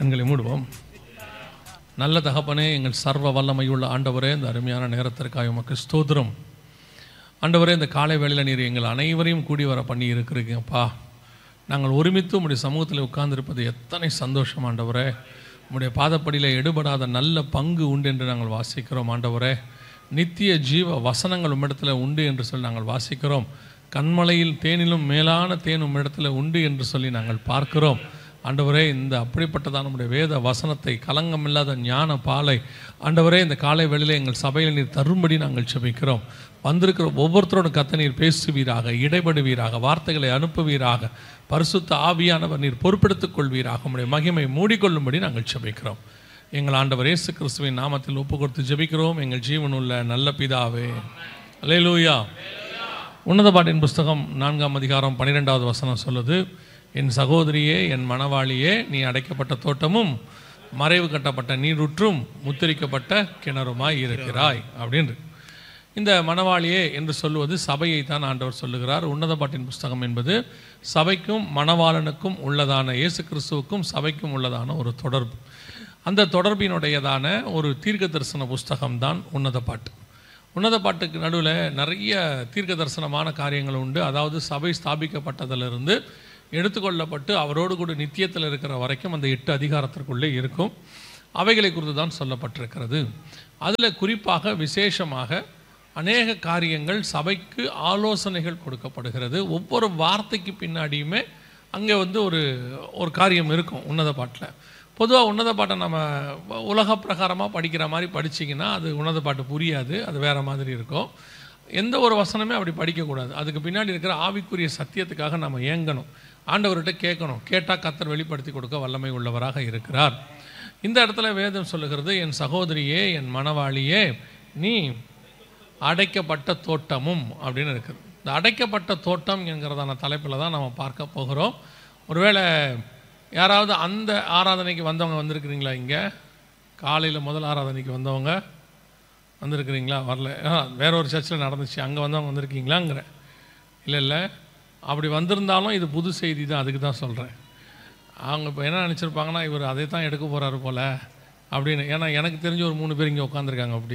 கண்களை மூடுவோம். நல்ல தகப்பனே, எங்கள் சர்வ வல்லமையுள்ள ஆண்டவரே, இந்த அருமையான நேரத்திற்காக உமக்கு ஸ்தோத்திரம். ஆண்டவரே, இந்த காலை வேளையில் நீர் எங்கள் அனைவரையும் கூடி வர பண்ணி இருக்கிறீங்கப்பா. நாங்கள் ஒருமித்து உம்முடைய சமூகத்தில் உட்கார்ந்திருப்பது எத்தனை சந்தோஷம் ஆண்டவரே. உம்முடைய பாதப்படியில் எடுபடாத நல்ல பங்கு உண்டு என்று நாங்கள் வாசிக்கிறோம் ஆண்டவரே. நித்திய ஜீவ வசனங்கள் உம்மிடத்தில் உண்டு என்று சொல்லி நாங்கள் வாசிக்கிறோம். கண்மலையில் தேனிலும் மேலான தேன் உம்மிடத்தில் உண்டு என்று சொல்லி நாங்கள் பார்க்கிறோம் ஆண்டவரே. இந்த அப்படிப்பட்டதான் நம்முடைய வேத வசனத்தை, கலங்கமில்லாத ஞான பாலை ஆண்டவரே, இந்த காலை வேளையிலே எங்கள் சபையில் நீர் தரும்படி நாங்கள் செபிக்கிறோம். வந்திருக்கிற ஒவ்வொருத்தரோட கத்த நீர் பேசுவீராக, இடைபடுவீராக, வார்த்தைகளை அனுப்புவீராக, பரிசுத்த ஆவியானவர் நீர் பொறுப்பெடுத்துக் கொள்வீராக, உம்முடைய மகிமை மூடிக்கொள்ளும்படி நாங்கள் செபிக்கிறோம். எங்கள் ஆண்டவர் இயேசு கிறிஸ்துவின் நாமத்தில் ஒப்பு கொடுத்து ஜெபிக்கிறோம் எங்கள் ஜீவனுள்ள நல்ல பிதாவே. அல்லேலூயா. உன்னத பாட்டின் புஸ்தகம் 4ஆம் அதிகாரம் 12வது வசனம் சொல்லுது, என் சகோதரியே, என் மணவாளியே, நீ அடைக்கப்பட்ட தோட்டமும் மறைவு கட்டப்பட்ட நீரூற்றும் முத்திரிக்கப்பட்ட கிணறுமாய் இருக்கிறாய் அப்படின்னு. இந்த மணவாளியே என்று சொல்லுவது சபையை தான் ஆண்டவர் சொல்லுகிறார். உன்னத பாட்டின் புஸ்தகம் என்பது சபைக்கும் மணவாளனுக்கும் உள்ளதான, இயேசு கிறிஸ்துவுக்கும் சபைக்கும் உள்ளதான ஒரு தொடர்பு. அந்த தொடர்பினுடையதான ஒரு தீர்க்க தரிசன புஸ்தகம்தான் உன்னத பாட்டு. உன்னத பாட்டுக்கு நடுவில் நிறைய தீர்க்க தரிசனமான காரியங்கள் உண்டு. அதாவது சபை ஸ்தாபிக்கப்பட்டதிலிருந்து எடுத்துக்கொள்ளப்பட்டு அவரோடு கூட நித்தியத்தில் இருக்கிற வரைக்கும் அந்த 8 அதிகாரத்திற்குள்ளே இருக்கும். அவைகளை குறித்து தான் சொல்லப்பட்டிருக்கிறது. அதில் குறிப்பாக விசேஷமாக அநேக காரியங்கள் சபைக்கு ஆலோசனைகள் கொடுக்கப்படுகிறது. ஒவ்வொரு வார்த்தைக்கு பின்னாடியுமே அங்கே ஒரு காரியம் இருக்கும் உன்னத பாட்டில். பொதுவாக உன்னத பாட்டை நம்ம உலக பிரகாரமாக படிக்கிற மாதிரி படிச்சிங்கன்னா அது உன்னத பாட்டு புரியாது, அது வேறு மாதிரி இருக்கும். எந்த ஒரு வசனமே அப்படி படிக்கக்கூடாது. அதுக்கு பின்னாடி இருக்கிற ஆவிக்குரிய சத்தியத்துக்காக நம்ம ஏங்கணும், ஆண்டவர்கிட்ட கேட்கணும். கேட்டால் கர்த்தர் வெளிப்படுத்தி கொடுக்க வல்லமை உள்ளவராக இருக்கிறார். இந்த இடத்துல வேதம் சொல்லுகிறது, என் சகோதரியே, என் மணவாளியே, நீ அடைக்கப்பட்ட தோட்டமும் அப்படின்னு இருக்குது. இந்த அடைக்கப்பட்ட தோட்டம் என்கிறதான தலைப்பில் தான் நம்ம பார்க்க போகிறோம். ஒருவேளை யாராவது அந்த ஆராதனைக்கு வந்தவங்க வந்திருக்கிறீங்களா? இங்கே காலையில் முதல் ஆராதனைக்கு வந்தவங்க வந்திருக்கிறீங்களா? வரல, வேற ஒரு சர்ச்சில் நடந்துச்சு, அங்கே வந்தவங்க வந்திருக்கீங்களாங்கிற. இல்லை, அப்படி வந்திருந்தாலும் இது புது செய்தி தான், அதுக்கு தான் சொல்கிறேன். அவங்க இப்போ என்ன நினச்சிருப்பாங்கன்னா, இவர் அதை தான் எடுக்க போகிறாரு போல் அப்படின்னு. ஏன்னா எனக்கு தெரிஞ்ச ஒரு 3 பேர் இங்கே உட்காந்துருக்காங்க அப்படி.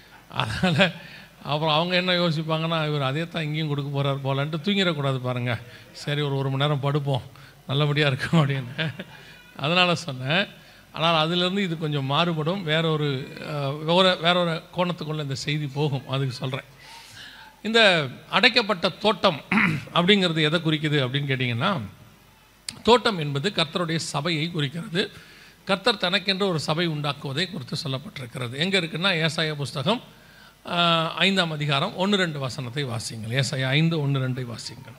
அதனால் அப்புறம் அவங்க என்ன யோசிப்பாங்கன்னா, இவர் அதே தான் இங்கேயும் கொடுக்க போகிறார் போலன்ட்டு தூங்கிடக்கூடாது பாருங்கள். சரி, ஒரு மணி நேரம் படுப்போம், நல்லபடியாக இருக்கும் அப்படின்னு அதனால் சொன்னேன். ஆனால் அதிலேருந்து இது கொஞ்சம் மாறுபடும், வேற ஒரு கோணத்துக்குள்ளே இந்த செய்தி போகும், அதுக்கு சொல்கிறேன். இந்த அடைக்கப்பட்ட தோட்டம் அப்படிங்கிறது எதை குறிக்குது அப்படின்னு கேட்டிங்கன்னா, தோட்டம் என்பது கர்த்தருடைய சபையை குறிக்கிறது. கர்த்தர் தனக்கென்று ஒரு சபை உண்டாக்குவதை குறித்து சொல்லப்பட்டிருக்கிறது. எங்கே இருக்குன்னா, ஏசாயா புஸ்தகம் 5ஆம் அதிகாரம் 1-2 வசனத்தை வாசிங்கள். ஏசாயா 5:1-2 வாசிங்கள்.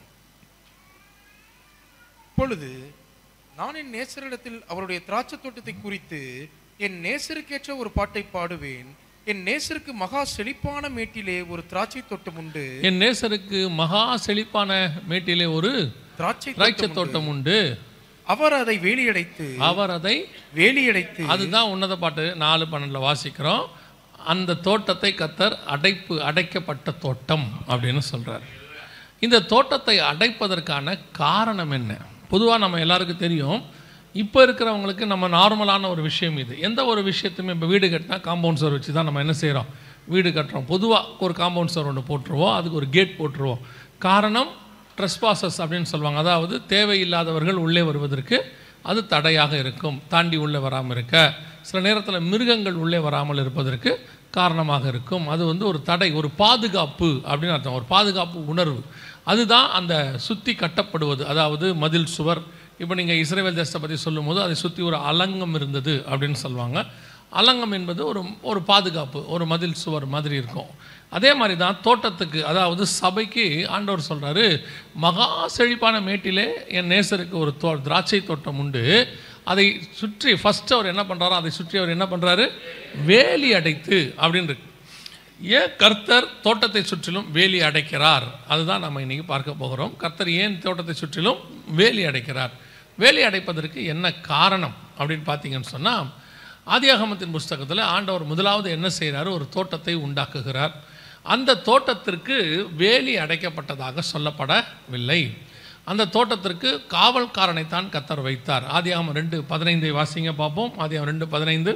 இப்பொழுது நான் என் நேசரிடத்தில் அவருடைய திராட்சை தோட்டத்தை குறித்து என் நேசருக்கேற்ற ஒரு பாட்டை பாடுவேன். என் நேசருக்கு மகா செழிப்பான மேட்டிலே ஒரு திராட்சை தோட்டம் உண்டு. என் நேசருக்கு மகா செழிப்பான மேட்டிலே ஒரு திராட்சை தோட்டம் உண்டு. அவர் அதை வேலியடைத்து அதுதான் உன்னத பாட்டு 4:12 வாசிக்கிறோம். அந்த தோட்டத்தை கர்த்தர் அடைக்கப்பட்ட தோட்டம் அப்படின்னு சொல்றார். இந்த தோட்டத்தை அடைப்பதற்கான காரணம் என்ன? பொதுவாக நம்ம எல்லாருக்கும் தெரியும், இப்போ இருக்கிறவங்களுக்கு நம்ம நார்மலான ஒரு விஷயம் இது. எந்த ஒரு விஷயத்தையுமே இப்போ வீடு கட்டினா காம்பவுண்ட் சுவர் வச்சு தான் நம்ம என்ன செய்கிறோம், வீடு கட்டுறோம். பொதுவாக ஒரு காம்பவுண்ட் சுவர் ஒன்று போட்டுருவோம், அதுக்கு ஒரு கேட் போட்டுருவோம். காரணம் ட்ரெஸ்பாசஸ் அப்படின்னு சொல்லுவாங்க. அதாவது தேவையில்லாதவர்கள் உள்ளே வருவதற்கு அது தடையாக இருக்கும், தாண்டி உள்ளே வராமல் இருக்க. சில நேரத்தில் மிருகங்கள் உள்ளே வராமல் இருப்பதற்கு காரணமாக இருக்கும். அது ஒரு தடை, ஒரு பாதுகாப்பு அப்படின்னு அர்த்தம், ஒரு பாதுகாப்பு உணர்வு. அதுதான் அந்த சுற்றி கட்டப்படுவது, அதாவது மதில் சுவர். இப்போ நீங்கள் இஸ்ரவேல் தேசத்தை பற்றி சொல்லும் போது அதை சுற்றி ஒரு அலங்கம் இருந்தது அப்படின்னு சொல்லுவாங்க. அலங்கம் என்பது ஒரு பாதுகாப்பு, ஒரு மதில் சுவர் மாதிரி இருக்கும். அதே மாதிரி தான் தோட்டத்துக்கு, அதாவது சபைக்கு ஆண்டவர் சொல்கிறாரு, மகா செழிப்பான மேட்டிலே என் நேசருக்கு ஒரு திராட்சை தோட்டம் உண்டு. அதை சுற்றி ஃபஸ்ட்டு அவர் என்ன பண்ணுறாரோ, அதை சுற்றி அவர் என்ன பண்ணுறாரு, வேலி அடைத்து அப்படின்னு இருக்கு. ஏன் கர்த்தர் தோட்டத்தை சுற்றிலும் வேலி அடைக்கிறார்? அதுதான் நம்ம இன்றைக்கி பார்க்க போகிறோம். கர்த்தர் ஏன் தோட்டத்தை சுற்றிலும் வேலி அடைக்கிறார்? வேலி அடைப்பதற்கு என்ன காரணம் அப்படின்னு பார்த்தீங்கன்னு சொன்னால், ஆதியாகமத்தின் புஸ்தகத்தில் ஆண்டவர் முதலாவது என்ன செய்கிறாரு, ஒரு தோட்டத்தை உண்டாக்குகிறார். அந்த தோட்டத்திற்கு வேலி அடைக்கப்பட்டதாக சொல்லப்படவில்லை. அந்த தோட்டத்திற்கு காவல்காரனைத்தான் கர்த்தர் வைத்தார். ஆதியாகமம் 2:15 வாசிங்க பார்ப்போம். ஆதியாகமம் 2:15.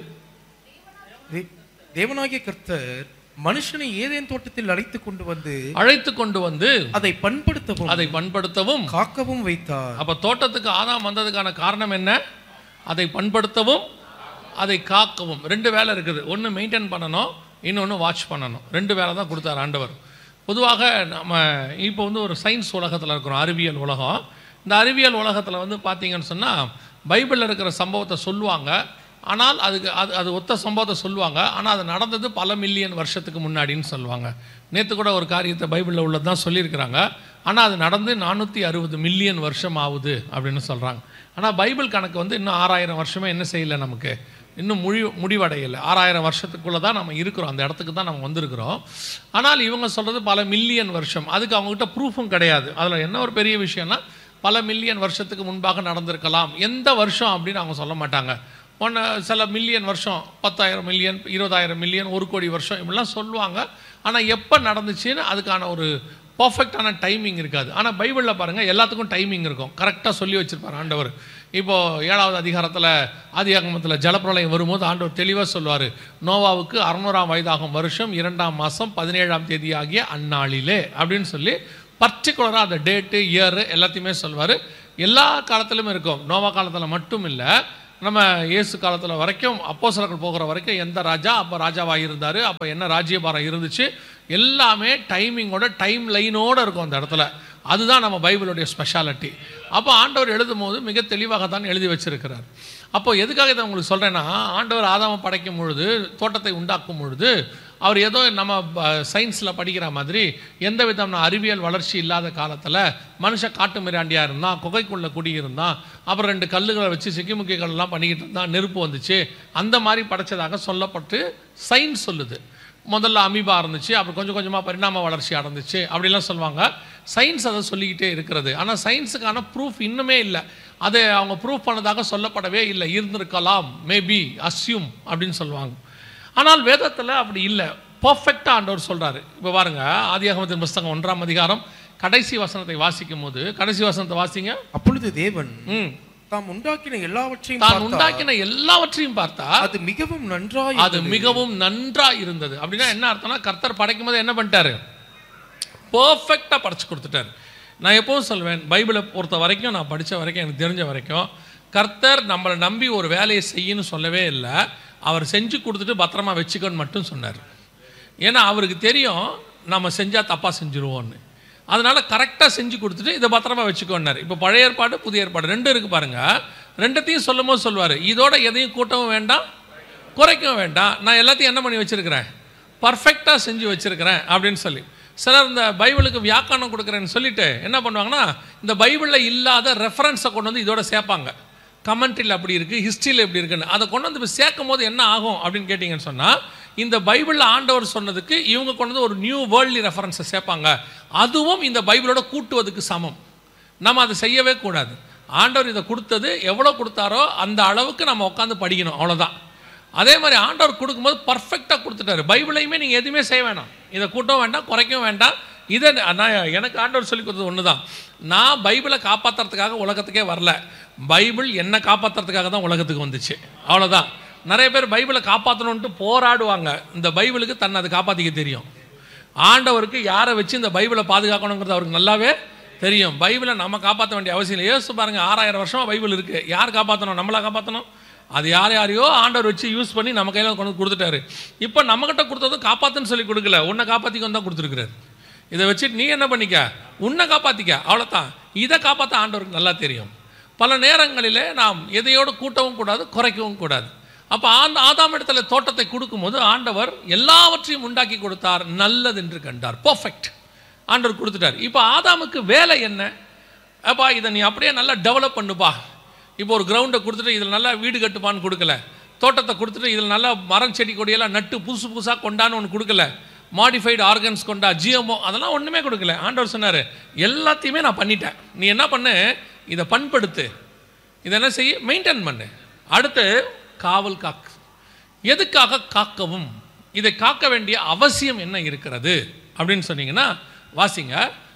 தேவனாகிய கர்த்தர் மனுஷனை ஏதேன் தோட்டத்தில் அழைத்து கொண்டு வந்து அதை பண்படுத்தவும் காக்கவும் வைத்தார். அப்ப தோட்டத்துக்கு ஆதாம் வந்ததுக்கான காரணம் என்ன? அதை பண்படுத்தவும் அதை காக்கவும். 2 வேலை இருக்குது. ஒன்று மெயின்டைன் பண்ணணும், இன்னொன்று வாட்ச் பண்ணணும். 2 வேலை தான் கொடுத்தார் ஆண்டவர். பொதுவாக நம்ம இப்போ ஒரு சயின்ஸ் உலகத்தில் இருக்கிறோம், அறிவியல் உலகம். இந்த அறிவியல் உலகத்தில் பார்த்தீங்கன்னு சொன்னால் பைபிளில் இருக்கிற சம்பவத்தை சொல்லுவாங்க. ஆனால் அது ஒத்த சம்பவத்தை சொல்லுவாங்க. ஆனால் அது நடந்தது பல மில்லியன் வருஷத்துக்கு முன்னாடின்னு சொல்லுவாங்க. நேற்று கூட ஒரு காரியத்தை பைபிளில் உள்ளது தான் சொல்லியிருக்கிறாங்க. ஆனால் அது நடந்து 460 மில்லியன் வருஷம் ஆகுது அப்படின்னு சொல்கிறாங்க. ஆனால் பைபிள் கணக்கு இன்னும் 6000 வருஷமே என்ன செய்யலை, நமக்கு இன்னும் முடிவடையலை. 6000 வருஷத்துக்குள்ளே தான் நம்ம இருக்கிறோம், அந்த இடத்துக்கு தான் நம்ம வந்திருக்கிறோம். ஆனால் இவங்க சொல்கிறது பல மில்லியன் வருஷம். அதுக்கு அவங்ககிட்ட ப்ரூஃபும் கிடையாது. அதில் என்ன ஒரு பெரிய விஷயம்னா, பல மில்லியன் வருஷத்துக்கு முன்பாக நடந்திருக்கலாம். எந்த வருஷம் அப்படின்னு அவங்க சொல்ல மாட்டாங்க. சில மில்லியன் வருஷம், 10,000 மில்லியன், 20,000 மில்லியன், 1 கோடி வருஷம் இப்படிலாம் சொல்லுவாங்க. ஆனால் எப்போ நடந்துச்சுன்னு அதுக்கான ஒரு பர்ஃபெக்டான டைமிங் இருக்காது. ஆனால் பைபிளில் பாருங்கள், எல்லாத்துக்கும் டைமிங் இருக்கும். கரெக்டாக சொல்லி வச்சுருப்பார் ஆண்டவர். இப்போது 7வது அதிகாரத்தில் ஆதியாகமத்தில் ஜலப்பிரளயம் வரும்போது ஆண்டவர் தெளிவாக சொல்லுவார், நோவாவுக்கு 600ஆம் வயதாகும் வருஷம் 2ஆம் மாதம் 17ஆம் தேதி ஆகிய அந்நாளிலே அப்படின்னு சொல்லி பர்டிகுலராக அந்த டேட்டு, இயரு எல்லாத்தையுமே சொல்லுவார். எல்லா காலத்திலும் இருக்கும். நோவா காலத்தில் மட்டும் இல்லை, நம்ம இயேசு காலத்தில் வரைக்கும், அப்போஸ்தலர்கள் போகிற வரைக்கும் எந்த ராஜா அப்போ ராஜாவாக இருந்தார், அப்போ என்ன ராஜ்யபாரம் இருந்துச்சு, எல்லாமே டைமிங்கோட, டைம் லைனோடு இருக்கும் அந்த இடத்துல. அதுதான் நம்ம பைபிளுடைய ஸ்பெஷாலிட்டி. அப்போ ஆண்டவர் எழுதும் போது மிக தெளிவாக தான் எழுதி வச்சிருக்கிறார். அப்போ எதுக்காக இதை உங்களுக்கு சொல்கிறேன்னா, ஆண்டவர் ஆதாமை படைக்கும் பொழுது, தோட்டத்தை உண்டாக்கும் பொழுது, அவர் ஏதோ நம்ம சயின்ஸில் படிக்கிற மாதிரி எந்த விதமான அறிவியல் வளர்ச்சி இல்லாத காலத்தில் மனுஷன் காட்டு மிராண்டியாக இருந்தான், குகைக்குள்ளே குடியிருந்தான், அப்புறம் 2 கல்லுகளை வச்சு சிக்கிமுக்கி கல்லாம் பண்ணிக்கிட்டு இருந்தான், நெருப்பு வந்துச்சு, அந்த மாதிரி படைச்சதாக சொல்லப்பட்டு சயின்ஸ் சொல்லுது. முதல்ல அமீபா இருந்துச்சு, அப்புறம் கொஞ்சம் கொஞ்சமாக பரிணாம வளர்ச்சி அடைந்துச்சு அப்படிலாம் சொல்லுவாங்க. சயின்ஸ் அதை சொல்லிக்கிட்டே இருக்கிறது. ஆனால் சயின்ஸுக்கான ப்ரூஃப் இன்னுமே இல்லை. அதை அவங்க ப்ரூஃப் பண்ணதாக சொல்லப்படவே இல்லை. இருந்திருக்கலாம், மேபி, அஸ்யூம் அப்படின்னு சொல்லுவாங்க. ஆனால் வேதத்தில் அப்படி இல்லை. பர்ஃபெக்டாக ஆண்டவர் சொல்கிறாரு. இப்போ பாருங்கள், ஆதியாகமத்தின் புஸ்தகம் 1ஆம் அதிகாரம் கடைசி வசனத்தை வாசிக்கும் போது, கடைசி வசனத்தை வாசிங்க. அப்பொழுது தேவன் தாம் உண்டாக்கின எல்லாவற்றையும் பார்த்தா அது மிகவும் நன்றாய் இருந்தது. அப்படின்னா என்ன அர்த்தம்னா, கர்த்தர் படைக்கும் போது என்ன பண்ணிட்டாரு? பர்ஃபெக்டாக படைச்சு கொடுத்துட்டாரு. நான் எப்பவும் சொல்வேன், பைபிளை பொறுத்த வரைக்கும், நான் படித்த வரைக்கும், எனக்கு தெரிஞ்ச வரைக்கும், கர்த்தர் நம்மளை நம்பி ஒரு வேலையை செய்யணும்னு சொல்லவே இல்லை. அவர் செஞ்சு கொடுத்துட்டு பத்திரமா வச்சுக்கன்னு மட்டும் சொன்னார். ஏன்னா அவருக்கு தெரியும் நம்ம செஞ்சால் தப்பாக செஞ்சுருவோன்னு. அதனால் கரெக்டாக செஞ்சு கொடுத்துட்டு இதை பத்திரமா வச்சுக்கோன்னார். இப்போ பழைய ஏற்பாடு, புதிய ஏற்பாடு 2 இருக்குது பாருங்கள். 2த்தையும் சொல்லும் போது சொல்லுவார், இதோட எதையும் கூட்டவும் வேண்டாம், குறைக்கவும் வேண்டாம், நான் எல்லாத்தையும் என்ன பண்ணி வச்சுருக்கிறேன், பர்ஃபெக்டாக செஞ்சு வச்சுருக்கிறேன் அப்படின்னு சொல்லி. சிலர் இந்த பைபிளுக்கு வியாக்கரணம் கொடுக்குறேன்னு சொல்லிட்டு என்ன பண்ணுவாங்கன்னா, இந்த பைபிளில் இல்லாத ரெஃபரன்ஸை கொண்டு வந்து இதோட சேர்ப்பாங்க. கமெண்ட்ரியில் அப்படி இருக்குது, ஹிஸ்ட்ரியில் எப்படி இருக்குன்னு அதை கொண்டு வந்து இப்போ சேர்க்கும் போது என்ன ஆகும் அப்படின்னு கேட்டிங்கன்னு சொன்னால், இந்த பைபிளில் ஆண்டவர் சொன்னதுக்கு இவங்க கொண்டு வந்து ஒரு நியூ வேர்ல்ட்லி ரெஃபரன்ஸை சேர்ப்பாங்க. அதுவும் இந்த பைபிளோட கூட்டுவதுக்கு சமம். நம்ம அதை செய்யவே கூடாது. ஆண்டவர் இதை கொடுத்தது எவ்வளோ கொடுத்தாரோ அந்த அளவுக்கு நம்ம உட்காந்து படிக்கணும், அவ்வளோதான். அதே மாதிரி ஆண்டவர் கொடுக்கும்போது பர்ஃபெக்டாக கொடுத்துட்டாரு. பைபிளையுமே நீங்கள் எதுவுமே செய்ய வேணாம், இதை கூட்டவும் வேண்டாம், குறைக்கவும் வேண்டாம். இதை நான் எனக்கு ஆண்டவர் சொல்லி கொடுத்தது ஒன்று தான். நான் பைபிளை காப்பாற்றுறதுக்காக உலகத்துக்கே வரல, பைபிள் என்னை காப்பாற்றுறதுக்காக தான் உலகத்துக்கு வந்துச்சு, அவ்வளோதான். நிறைய பேர் பைபிளை காப்பாற்றணுன்ட்டு போராடுவாங்க. இந்த பைபிளுக்கு தன்னை அதை காப்பாற்றிக்க தெரியும். ஆண்டவருக்கு யாரை வச்சு இந்த பைபிளை பாதுகாக்கணுங்கிறது அவருக்கு நல்லாவே தெரியும். பைபிளை நம்ம காப்பாற்ற வேண்டிய அவசியம் இல்லை. யோசிச்சு பாருங்கள், 6000 வருஷமாக பைபிள் இருக்குது. யார் காப்பாற்றணும்? நம்மளா காப்பாற்றணும்? அது யாரையோ ஆண்டவர் வச்சு யூஸ் பண்ணி நம்ம கையில் கொண்டு கொடுத்துட்டாரு. இப்போ நம்மகிட்ட கொடுத்ததும் காப்பாற்றுன்னு சொல்லி கொடுக்கல, உன்னை காப்பாற்றிக்கொண்டு தான் கொடுத்துருக்குறாரு. இதை வச்சுட்டு நீ என்ன பண்ணிக்க, உன்னை காப்பாற்றிக்க, அவ்வளோதான். இதை காப்பாற்ற ஆண்டவருக்கு நல்லா தெரியும். பல நேரங்களில் நாம் எதையோடு கூட்டவும் கூடாது, குறைக்கவும் கூடாது. அப்போ ஆதாம் இடத்துல தோட்டத்தை கொடுக்கும்போது ஆண்டவர் எல்லாவற்றையும் உண்டாக்கி கொடுத்தார், நல்லது என்று கண்டார். பர்ஃபெக்ட் ஆண்டவர் கொடுத்துட்டார். இப்போ ஆதாமுக்கு வேலை என்ன? அப்பா இதை நீ அப்படியே நல்லா டெவலப் பண்ணுப்பா. இப்போ ஒரு கிரவுண்டை கொடுத்துட்டு இதில் நல்லா வீடு கட்டுப்பான்னு கொடுக்கல, தோட்டத்தை கொடுத்துட்டு இதில் நல்லா மரம் செடி கொடியெல்லாம் நட்டு புதுசு புதுசாக கொண்டான்னு ஒன்று கொடுக்கல, மாடிஃபைடு ஆர்கன்ஸ் கொண்டா, ஜிஎம்ஓ அதெல்லாம் ஒன்றுமே கொடுக்கல. ஆண்டவர் சொன்னார், எல்லாத்தையுமே நான் பண்ணிட்டேன், நீ என்ன பண்ணு, இதை பண்படுத்து, இதை என்ன செய்ய, மெயின்டைன் பண்ணு. அடுத்து காவல் காக்கு. எதுக்காக காக்கவும், இதை காக்க வேண்டிய அவசியம் என்ன இருக்கிறது அப்படின்னு சொன்னீங்கன்னா வாசிங்க.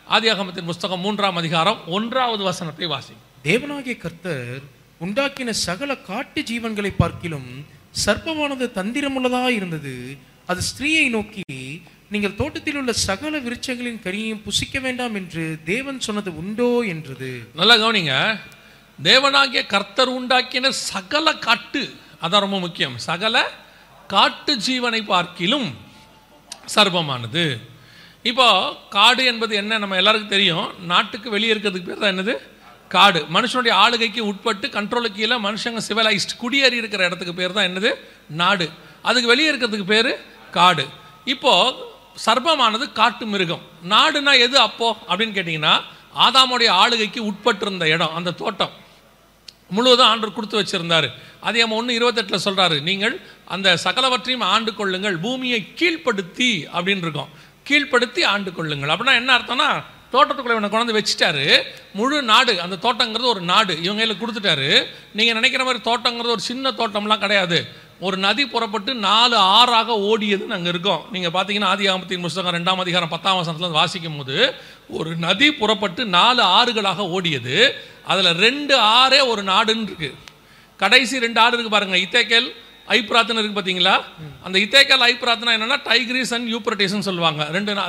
ஆதியாகமத்தின் புஸ்தகம் 3ஆம் அதிகாரம் 1வது வசனத்தை வாசி. தேவனாகிய கர்த்தர் உண்டாக்கின சகல காட்டு ஜீவன்களை பார்க்கிலும் சர்ப்பமானது தந்திரமுள்ளதா இருந்தது. அது ஸ்திரீயை நோக்கி, நீங்கள் தோட்டத்தில் உள்ள சகல விருட்சங்களின் கனியையும் புசிக்க வேண்டாம் என்று தேவன் சொன்னது உண்டோ என்றது. நல்லா கவனிங்க. தேவனாகிய கர்த்தர் உண்டாக்கின சகல காட்டு, அதான் ரொம்ப முக்கியம், சகல காட்டு ஜீவனை பார்க்கிலும் சர்ப்பமானது. இப்போ காடு என்பது என்ன நம்ம எல்லாருக்கும் தெரியும். நாட்டுக்கு வெளியே இருக்கிறதுக்கு பேர் தான் என்னது? காடு. மனுஷனுடைய ஆளுகைக்கு உட்பட்டு கண்ட்ரோலுக்கு கீழே மனுஷங்க சிவிலைஸ்ட் குடியேறி இருக்கிற இடத்துக்கு பேர் தான் என்னது? நாடு. அதுக்கு வெளியே இருக்கிறதுக்கு பேர் காடு. இப்போ சர்ப்பமானது காட்டு மிருகம். நாடுனா எது அப்போ அப்படின்னு கேட்டிங்கன்னா, ஆதாமுடைய ஆளுகைக்கு உட்பட்டிருந்த இடம், அந்த தோட்டம் முழுவதும் ஆண்டவர் கொடுத்து வச்சிருந்தாரு. அதிகாரம் 1:28 சொல்றாரு, நீங்கள் அந்த சகலவற்றையும் ஆண்டு கொள்ளுங்கள், பூமியை கீழ்ப்படுத்தி அப்படின்னு இருக்கும். கீழ்ப்படுத்தி ஆண்டு கொள்ளுங்கள் அப்படின்னா என்ன அர்த்தம்னா, தோட்டத்துக்குள்ள இவனை கொண்டு வச்சுட்டாரு. முழு நாடு, அந்த தோட்டங்கிறது ஒரு நாடு இவங்க கையில் கொடுத்துட்டாரு. நீங்கள் நினைக்கிற மாதிரி தோட்டங்கிறது ஒரு சின்ன தோட்டம்லாம் கிடையாது. ஒரு நதி புறப்பட்டு 4 ஆறாக ஓடியதுன்னு அங்கே இருக்கும். நீங்கள் பார்த்தீங்கன்னா ஆதியாகமத்தின் புஸ்தகம் 2ஆம் அதிகாரம் 10ஆம் வசனத்தில் வாசிக்கும் போது ஒரு நதி புறப்பட்டு 4 ஆறுகளாக ஓடியது. அதில் 2 ஆறே ஒரு நாடுன்னு இருக்கு. கடைசி 2 ஆறு இருக்கு பாருங்க, இத்தேக்கேல் ஐப்ராத்னு இருக்கு பார்த்தீங்களா? அந்த இத்தேக்கேல் ஐப்ராத்னா என்னன்னா டைக்ரீஸ் அண்ட் யூப்ரட்டிஸ்ன்னு சொல்லுவாங்க.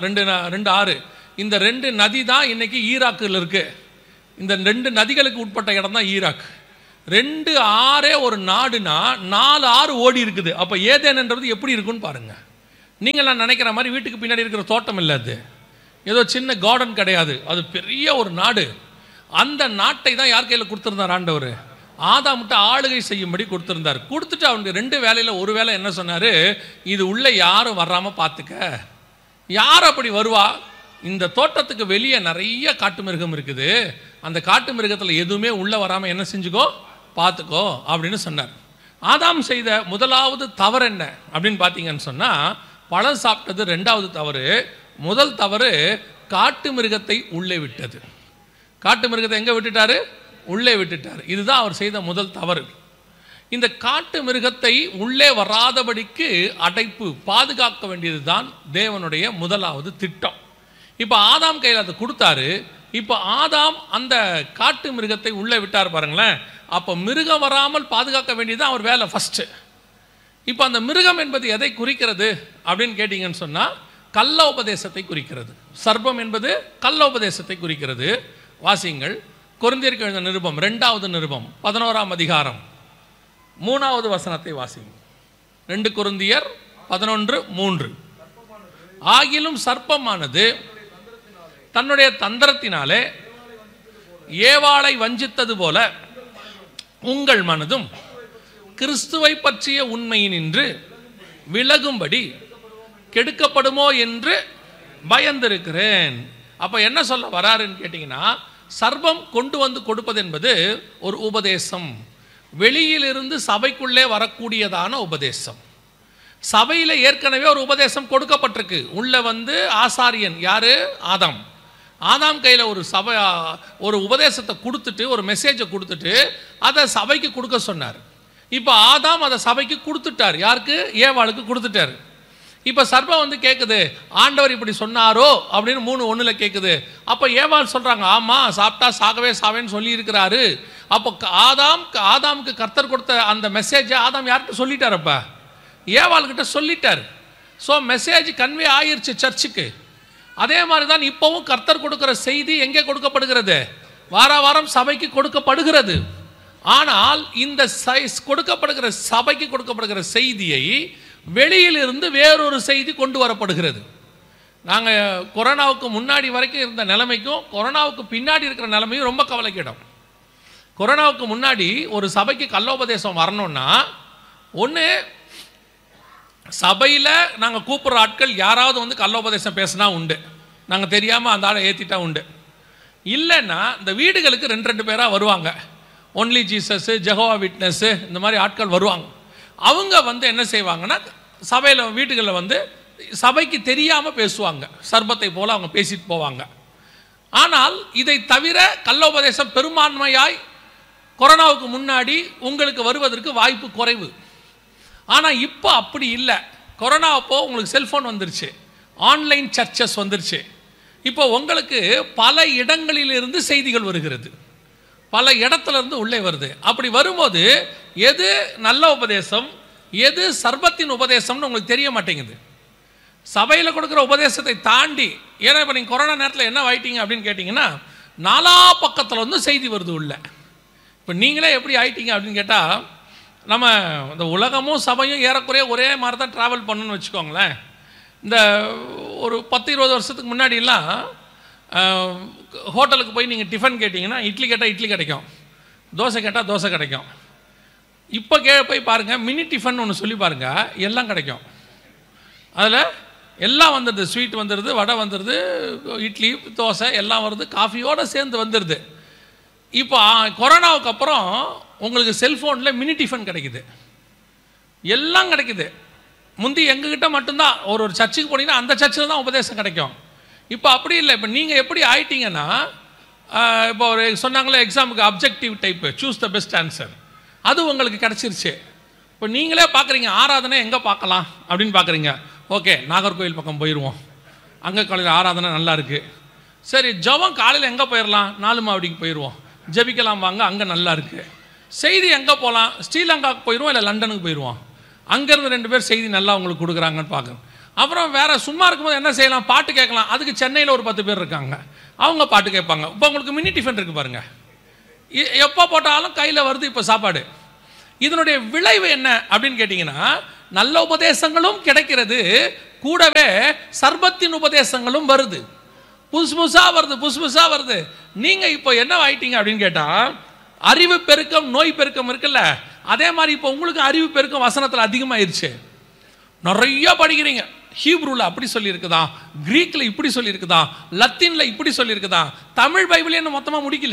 2 ஆறு. இந்த 2 நதி தான் இன்னைக்கு ஈராக்கில் இருக்கு. இந்த 2 நதிகளுக்கு உட்பட்ட இடம் தான் ஈராக். 2 ஆறே ஒரு நாடுனா 4 ஆறு ஓடி இருக்குது. அப்போ ஏதேன்ன்றது எப்படி இருக்குன்னு பாருங்க. நீங்கள் நான் நினைக்கிற மாதிரி வீட்டுக்கு பின்னாடி இருக்கிற தோட்டம் இல்லை, அது ஏதோ சின்ன கார்டன் கிடையாது, அது பெரிய ஒரு நாடு. அந்த நாட்டை தான் யார் கையில் கொடுத்துருந்தார்? ஆண்டவர் ஆதாம்கிட்ட ஆளுகை செய்யும்படி கொடுத்துருந்தார். கொடுத்துட்டு அவனுக்கு 2 வேலையில் ஒரு வேலை என்ன சொன்னார்? இது உள்ள யாரும் வராமல் பார்த்துக்க. யார் அப்படி வருவா? இந்த தோட்டத்துக்கு வெளியே நிறைய காட்டு மிருகம் இருக்குது, அந்த காட்டு மிருகத்தில் எதுவுமே உள்ளே வராமல் என்ன செஞ்சுக்கோ, பார்த்துக்கோ அப்படின்னு சொன்னார். ஆதாம் செய்த முதலாவது தவறு என்ன அப்படின்னு பார்த்தீங்கன்னு சொன்னால், பழம் சாப்பிட்டது 2வது தவறு. முதல் தவறு காட்டு மிருகத்தை உள்ளே விட்டது. காட்டு மிருகத்தை எங்கே விட்டுட்டாரு? உள்ளே விட்டுட்டார். இதுதான் அவர் செய்த முதல் தவறு. இந்த காட்டு மிருகத்தை உள்ளே வராதபடிக்கு அடைப்பு, பாதுகாக்க வேண்டியது தான் தேவனுடைய முதலாவது திட்டம். இப்போ ஆதாம் கையில் அதை கொடுத்தாரு. இப்போ ஆதாம் அந்த காட்டு மிருகத்தை உள்ளே விட்டார் பாருங்களேன். அப்போ மிருகம் வராமல் பாதுகாக்க வேண்டியது அவர் வேலை ஃபஸ்ட்டு. இப்போ அந்த மிருகம் என்பது எதை குறிக்கிறது அப்படின்னு கேட்டிங்கன்னு சொன்னால், கள்ள உபதேசத்தை குறிக்கிறது. சர்ப்பம் என்பது கள்ள உபதேசத்தை குறிக்கிறது. வாசிங்கள், கொரிந்தியருக்கு எழுதின நிருபம் 2வது நிருபம் 11ஆம் அதிகாரம் 3வது வசனத்தை வாசிங்க. 2 கொரிந்தியர் 11:3. ஆகிலும் சர்ப்பமானது தன்னுடைய தந்திரத்தினாலே ஏவாளை வஞ்சித்தது போல உங்கள் மனதும் கிறிஸ்துவை பற்றிய உண்மையினின்று விலகும்படி கெடுக்கப்படுமோ என்று பயந்திருக்கிறேன். அப்போ என்ன சொல்ல வராருன்னு கேட்டிங்கன்னா, சர்ப்பம் கொண்டு வந்து கொடுப்பது என்பது ஒரு உபதேசம், வெளியிலிருந்து சபைக்குள்ளே வரக்கூடியதான உபதேசம். சபையில் ஏற்கனவே ஒரு உபதேசம் கொடுக்கப்பட்டிருக்கு. உள்ள வந்து ஆசாரியன் யாரு? ஆதாம். ஆதாம் கையில் ஒரு உபதேசத்தை கொடுத்துட்டு, ஒரு மெசேஜை கொடுத்துட்டு அதை சபைக்கு கொடுக்க சொன்னார். இப்போ ஆதாம் அதை சபைக்கு கொடுத்துட்டார். யாருக்கு? ஏவாளுக்கு கொடுத்துட்டார். இப்போ சர்ப்பம் வந்து கேட்குது, ஆண்டவர் இப்படி சொன்னாரோ அப்படின்னு 3:1 கேட்குது. அப்போ ஏவாள் சொல்கிறாங்க, ஆமாம், சாப்பிட்டா சாகவே சாவேன்னு சொல்லி இருக்கிறாரு. அப்போ ஆதாமுக்கு கர்த்தர் கொடுத்த அந்த மெசேஜை ஆதாம் யார்கிட்ட சொல்லிட்டார்? அப்போ ஏவாள்கிட்ட சொல்லிட்டார். ஸோ மெசேஜ் கன்வே ஆயிடுச்சு சர்ச்சுக்கு. அதே மாதிரி தான் இப்போவும் கர்த்தர் கொடுக்குற செய்தி எங்கே கொடுக்கப்படுகிறது? வாரம் சபைக்கு கொடுக்கப்படுகிறது. ஆனால் இந்த கொடுக்கப்படுகிற சபைக்கு கொடுக்கப்படுகிற செய்தியை வெளியிலிருந்து வேறொரு செய்தி கொண்டு வரப்படுகிறது. நாங்கள் கொரோனாவுக்கு முன்னாடி வரைக்கும் இருந்த நிலைமைக்கும் கொரோனாவுக்கு பின்னாடி இருக்கிற நிலைமையும் ரொம்ப கவலைக்கிடும். கொரோனாவுக்கு முன்னாடி ஒரு சபைக்கு கள்ளோபதேசம் வரணும்னா, ஒன்று சபையில் நாங்கள் கூப்பிட்ற ஆட்கள் யாராவது வந்து கள்ளோபதேசம் பேசினா உண்டு, நாங்கள் தெரியாமல் அந்த ஆளை ஏற்றிட்டா உண்டு. இல்லைன்னா இந்த வீடுகளுக்கு 2 பேராக வருவாங்க. ஒன்லி ஜீசஸ், ஜெகோவா விட்னஸ், இந்த மாதிரி ஆட்கள் வருவாங்க. அவங்க வந்து என்ன செய்வாங்கன்னா, சபையில் வீட்டுகளில் வந்து சபைக்கு தெரியாமல் பேசுவாங்க, சர்பத்தை போல் அவங்க பேசிட்டு போவாங்க. ஆனால் இதை தவிர கள்ளோபதேசம் பெரும்பான்மையாய் கொரோனாவுக்கு முன்னாடி உங்களுக்கு வருவதற்கு வாய்ப்பு குறைவு. ஆனால் இப்போ அப்படி இல்லை. கொரோனா அப்போ உங்களுக்கு செல்ஃபோன் வந்துருச்சு, ஆன்லைன் சர்ச்சஸ் வந்துருச்சு. இப்போ உங்களுக்கு பல இடங்களிலிருந்து செய்திகள் வருகிறது, பல இடத்துல இருந்து உள்ளே வருது. அப்படி வரும்போது எது நல்ல உபதேசம், எது சர்பத்தின் உபதேசம்னு உங்களுக்கு தெரிய மாட்டேங்குது. சபையில் கொடுக்குற உபதேசத்தை தாண்டி, ஏன்னா இப்போ நீங்கள் கொரோனா நேரத்தில் என்ன ஆயிட்டீங்க அப்படின்னு கேட்டிங்கன்னா, நாலா பக்கத்தில் வந்து செய்தி வருது உள்ள. இப்போ நீங்களே எப்படி ஆயிட்டீங்க அப்படின்னு கேட்டால், நம்ம இந்த உலகமும் சபையும் ஏறக்குறைய ஒரே மாதிரி தான் ட்ராவல் பண்ணணும்னு வச்சுக்கோங்களேன். இந்த ஒரு 10-20 வருஷத்துக்கு முன்னாடிலாம் ஹோட்டலுக்கு போய் நீங்கள் டிஃபன் கேட்டிங்கன்னா இட்லி கேட்டால் இட்லி கிடைக்கும், தோசை கேட்டால் தோசை கிடைக்கும். இப்போ போய் பாருங்கள், மினி டிஃபன் ஒன்று சொல்லி பாருங்கள், எல்லாம் கிடைக்கும். அதில் எல்லாம் வந்துடுது, ஸ்வீட் வந்துடுது, வடை வந்துடுது, இட்லி தோசை எல்லாம் வருது, காஃபியோடு சேர்ந்து வந்துடுது. இப்போ கொரோனாவுக்கு அப்புறம் உங்களுக்கு செல்ஃபோனில் மினி டிஃபன் கிடைக்குது, எல்லாம் கிடைக்குது. முந்தி எங்ககிட்ட மட்டும்தான் ஒரு சர்ச்சுக்கு போனீங்கன்னா அந்த சர்ச்சில் தான் உபதேசம் கிடைக்கும். இப்போ அப்படி இல்லை. இப்போ நீங்கள் எப்படி ஆயிட்டீங்கன்னா, இப்போ ஒரு சொன்னாங்களே எக்ஸாமுக்கு objective type, choose the best answer, அது உங்களுக்கு கிடச்சிருச்சு. இப்போ நீங்களே பார்க்குறீங்க, ஆராதனை எங்கே பார்க்கலாம் அப்படின்னு பார்க்குறீங்க. ஓகே, நாகர்கோவில் பக்கம் போயிடுவோம், அங்கே காலையில் ஆராதனை நல்லா இருக்குது. சரி, ஜெபம் காலையில் எங்கே போயிடலாம், 4 மாவடிக்கு போயிடுவோம், ஜெபிக்கலாம் வாங்க, அங்கே நல்லா இருக்குது. செய்தி எங்கே போகலாம், ஸ்ரீலங்காவுக்கு போயிடுவோம், இல்லை லண்டனுக்கு போயிடுவோம், அங்கேருந்து 2 பேர் செய்தி நல்லா உங்களுக்கு கொடுக்குறாங்கன்னு பார்க்குறோம். அப்புறம் வேறு சும்மா இருக்கும்போது என்ன செய்யலாம், பாட்டு கேட்கலாம். அதுக்கு சென்னையில் ஒரு 10 பேர் இருக்காங்க, அவங்க பாட்டு கேட்பாங்க. இப்போ உங்களுக்கு மினி டிஃபன் இருக்குது பாருங்கள், எப்போ போட்டாலும் கையில் வருது இப்போ சாப்பாடு. இதனுடைய விளைவு என்ன அப்படின்னு கேட்டிங்கன்னா, நல்ல உபதேசங்களும் கிடைக்கிறது, கூடவே சர்பத்தின் உபதேசங்களும் வருது, புதுசு புதுசாக வருது. நீங்கள் இப்போ என்ன ஆயிட்டீங்க அப்படின்னு கேட்டால், அறிவு பெருக்கம் நோய் பெருக்கம் இருக்குல்ல, அதே மாதிரி இப்போ உங்களுக்கு அறிவு பெருக்கம் வசனத்தில் அதிகமாகிருச்சு. நிறைய படிக்கிறீங்க, ஹீப்ரூவில் அப்படி சொல்லியிருக்குதா, கிரீக்கில் இப்படி சொல்லியிருக்குதா, லத்தீனில் இப்படி சொல்லியிருக்குதா. தமிழ் பைபிளே இன்னும் மொத்தமாக முடிக்கல,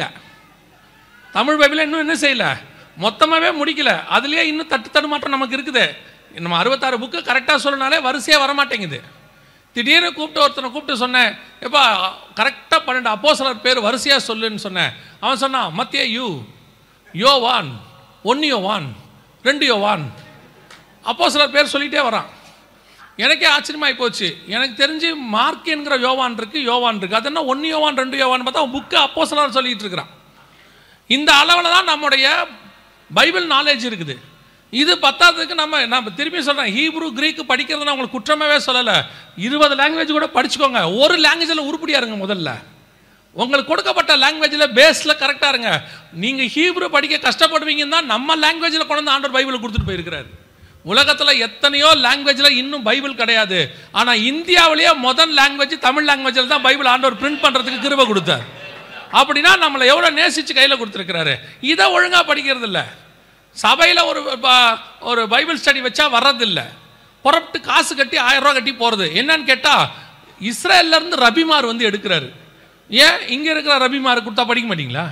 தமிழ் பைபிளை இன்னும் என்ன செய்யலை, மொத்தமாகவே முடிக்கல. அதுலேயே இன்னும் தடுமாற்றம் நமக்கு இருக்குது. நம்ம 66 புக்கு கரெக்டாக சொல்லனாலே வரிசையாக வரமாட்டேங்குது. திடீர்னு ஒருத்தனை கூப்பிட்டு சொன்னேன், எப்பா கரெக்டாக 12 அப்போஸ்தலர் பேர் வரிசையாக சொல்லுன்னு சொன்னேன். அவன் சொன்னான், மத்தேயு, யோவான், 1 யோவான், 2 யோவான், அப்போஸ்தலர் பேர் சொல்லிகிட்டே வரான். எனக்கே ஆச்சரியமாகி போச்சு. எனக்கு தெரிஞ்சு மார்க் என்கிற யோவான் இருக்குது, அது என்ன 1 யோவான் 2 யோவான் பார்த்தா புக்கு அப்போஸ்தலர் சொல்லிகிட்டு இருக்கிறான். இந்த அளவில் தான் நம்முடைய பைபிள் நாலேஜ் இருக்குது. இது பத்தாததுக்கு நம்ம திருப்பி சொல்கிறேன், ஹீப்ரூ கிரீக்கு படிக்கிறதுனா உங்களுக்கு குற்றமாகவே சொல்லலை. 20 லாங்குவேஜ் கூட படிச்சுக்கோங்க, ஒரு லாங்குவேஜில் உருப்படியாக இருங்க. முதல்ல உங்களுக்கு கொடுக்கப்பட்ட லாங்குவேஜில் பேஸில் கரெக்டாக இருங்க. நீங்கள் ஹீப்ரூ படிக்க கஷ்டப்படுவீங்கன்னா நம்ம லாங்குவேஜில் கொண்டு வந்து ஆண்டவர் பைபிளை கொடுத்துட்டு போயிருக்கிறார். உலகத்தில் எத்தனையோ லாங்குவேஜில் இன்னும் பைபிள் கிடையாது. ஆனால் இந்தியாவிலேயே முதல் லாங்குவேஜ் தமிழ் லாங்குவேஜில் தான் பைபிள் ஆண்டவர் பிரிண்ட் பண்ணுறதுக்கு கிருபை கொடுத்தார். அப்படின்னா நம்மளை எவ்வளோ நேசித்து கையில் கொடுத்துருக்கிறாரு. இதை ஒழுங்காக படிக்கிறது இல்லை. சபையில் ஒரு பைபிள் ஸ்டடி வச்சா வர்றதில்லை, புறப்பட்டு காசு கட்டி 1000 ரூபா கட்டி போகிறது. என்னன்னு கேட்டால், இஸ்ரேல்லேருந்து ரபிமார் வந்து எடுக்கிறாரு. ஏன் இங்கே இருக்கிற ரபிமார் கொடுத்தா படிக்க மாட்டீங்களா?